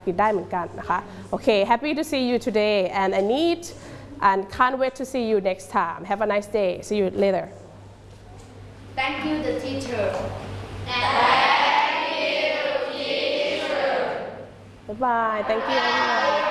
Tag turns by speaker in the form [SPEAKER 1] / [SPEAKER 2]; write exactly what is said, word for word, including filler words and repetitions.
[SPEAKER 1] กินได้เหมือนกันนะคะโอเค happy to see you today and I need and can't wait to see you next time have a nice day see you later
[SPEAKER 2] Thank you the teacher
[SPEAKER 1] bye bye thank you everyone